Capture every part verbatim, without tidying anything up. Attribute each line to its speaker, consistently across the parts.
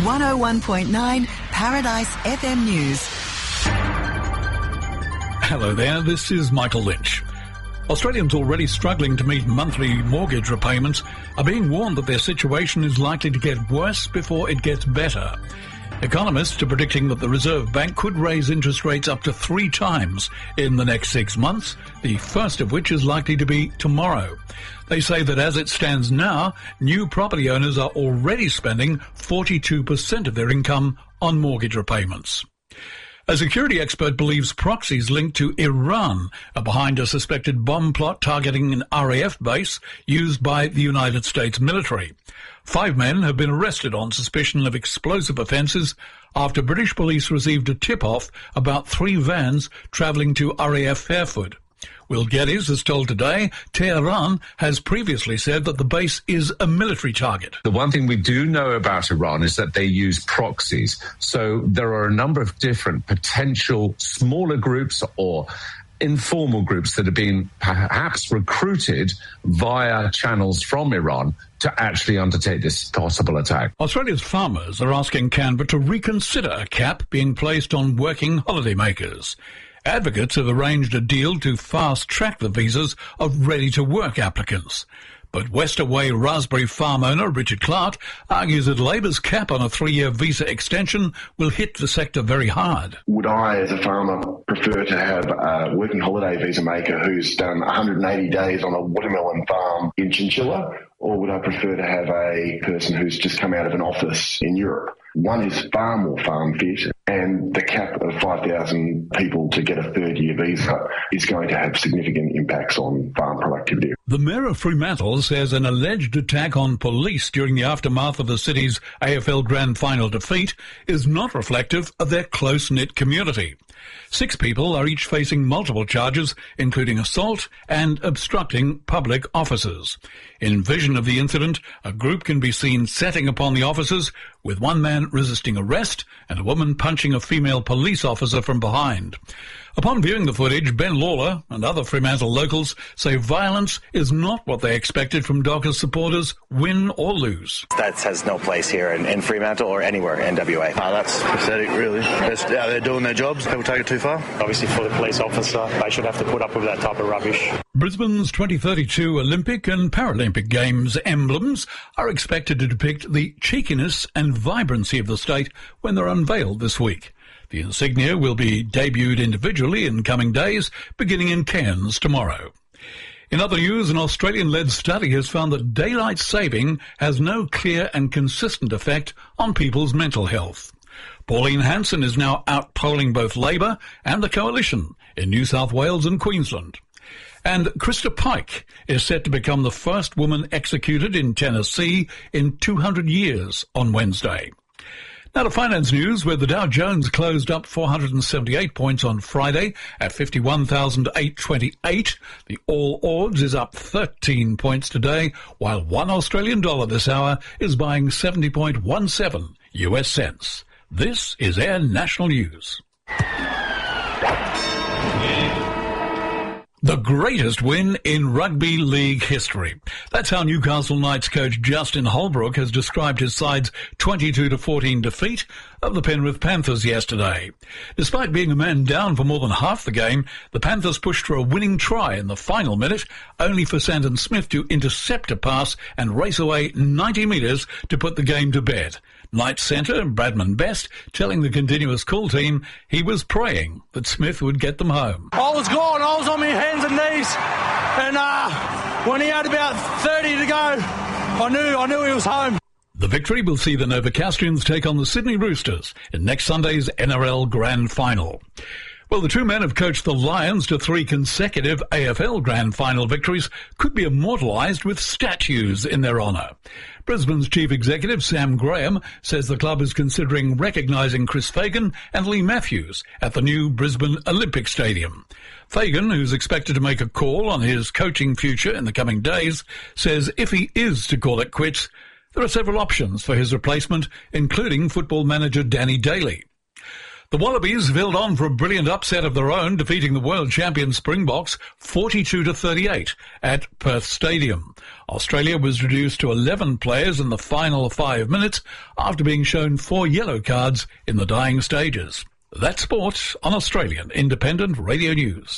Speaker 1: one oh one point nine Paradise F M News.
Speaker 2: Hello there, this is Michael Lynch. Australians already struggling to meet monthly mortgage repayments are being warned that their situation is likely to get worse before it gets better. Economists are predicting that the Reserve Bank could raise interest rates up to three times in the next six months, the first of which is likely to be tomorrow. They say that as it stands now, new property owners are already spending forty-two percent of their income on mortgage repayments. A security expert believes proxies linked to Iran are behind a suspected bomb plot targeting an R A F base used by the United States military. Five men have been arrested on suspicion of explosive offences after British police received a tip-off about three vans travelling to R A F Fairford. Will Geddes has told Today Tehran has previously said that the base is a military target.
Speaker 3: The one thing we do know about Iran is that they use proxies. So there are a number of different potential smaller groups or informal groups that have been perhaps recruited via channels from Iran to actually undertake this possible attack.
Speaker 2: Australia's farmers are asking Canberra to reconsider a cap being placed on working holidaymakers. Advocates have arranged a deal to fast-track the visas of ready-to-work applicants. But Westerway Raspberry farm owner Richard Clark argues that Labor's cap on a three-year visa extension will hit the sector very hard.
Speaker 4: Would I, as a farmer, prefer to have a working holiday visa maker who's done one hundred eighty days on a watermelon farm in Chinchilla, or would I prefer to have a person who's just come out of an office in Europe? One is far more farm fit, and the cap of five thousand people to get a third-year visa is going to have significant impacts on farm productivity.
Speaker 2: The Mayor of Fremantle says an alleged attack on police during the aftermath of the city's A F L Grand Final defeat is not reflective of their close-knit community. Six people are each facing multiple charges, including assault and obstructing public offices. In vision of the incident, a group can be seen setting upon the officers, with one man resisting arrest and a woman punching a female police officer from behind. Upon viewing the footage, Ben Lawler and other Fremantle locals say violence is not what they expected from Dockers supporters, win or lose.
Speaker 5: That has no place here in, in Fremantle or anywhere in W A.
Speaker 6: Oh, that's pathetic, really. They're out there doing their jobs. People take it too far.
Speaker 7: Obviously, for the police officer, they should have to put up with that type of rubbish.
Speaker 2: Brisbane's twenty thirty-two Olympic and Paralympic Games emblems are expected to depict the cheekiness and vibrancy of the state when they're unveiled this week. The insignia will be debuted individually in coming days, beginning in Cairns tomorrow. In other news, an Australian-led study has found that daylight saving has no clear and consistent effect on people's mental health. Pauline Hanson is now out-polling both Labor and the Coalition in New South Wales and Queensland. And Krista Pike is set to become the first woman executed in Tennessee in two hundred years on Wednesday. Now to finance news, where the Dow Jones closed up four hundred seventy-eight points on Friday at fifty-one thousand eight hundred twenty-eight. The All Ords is up thirteen points today, while one Australian dollar this hour is buying seventy point one seven U S cents. This is Air National News. The greatest win in rugby league history. That's how Newcastle Knights coach Justin Holbrook has described his side's twenty-two to fourteen defeat of the Penrith Panthers yesterday. Despite being a man down for more than half the game, the Panthers pushed for a winning try in the final minute, only for Sandon Smith to intercept a pass and race away ninety metres to put the game to bed. Knights centre Bradman Best telling the Continuous Call team he was praying that Smith would get them home.
Speaker 8: I was gone. I was on my hands and knees, and uh, when he had about thirty to go, I knew I knew he was home.
Speaker 2: The victory will see the Novocastrians take on the Sydney Roosters in next Sunday's N R L Grand Final. Well, the two men have coached the Lions to three consecutive A F L Grand Final victories, could be immortalised with statues in their honour. Brisbane's chief executive, Sam Graham, says the club is considering recognising Chris Fagan and Lee Matthews at the new Brisbane Olympic Stadium. Fagan, who's expected to make a call on his coaching future in the coming days, says if he is to call it quits, there are several options for his replacement, including football manager Danny Daly. The Wallabies held on for a brilliant upset of their own, defeating the world champion Springboks forty-two to thirty-eight at Perth Stadium. Australia was reduced to eleven players in the final five minutes after being shown four yellow cards in the dying stages. That's sport on Australian Independent Radio News.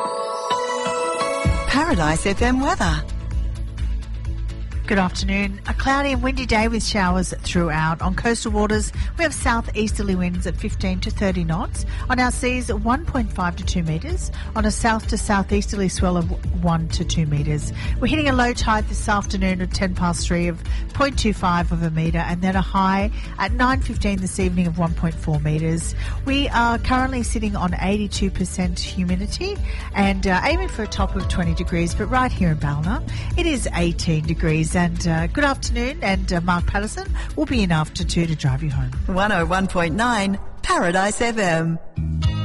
Speaker 1: Paradise F M weather.
Speaker 9: Good afternoon. A cloudy and windy day with showers throughout. On coastal waters, we have southeasterly winds at fifteen to thirty knots. On our seas, one point five to two metres. On a south to southeasterly swell of one to two metres. We're hitting a low tide this afternoon at ten past three of zero point two five of a metre, and then a high at nine fifteen this evening of one point four metres. We are currently sitting on eighty-two percent humidity and uh, aiming for a top of twenty degrees, but right here in Ballina, it is eighteen degrees. And uh, good afternoon, and uh, Mark Patterson will be in after two to drive you home.
Speaker 1: one oh one point nine Paradise F M.